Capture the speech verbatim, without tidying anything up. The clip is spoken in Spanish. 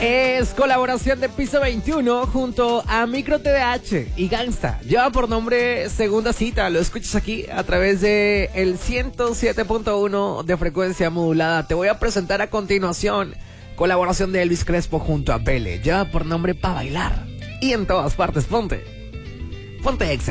Es colaboración de Piso veintiuno junto a Micro T D H y Gangsta. Lleva por nombre Segunda Cita. Lo escuchas aquí a través de el ciento siete punto uno de frecuencia modulada. Te voy a presentar a continuación colaboración de Elvis Crespo junto a Pele. Lleva por nombre Pa' Bailar. Y en todas partes ponte. Ponte Exa.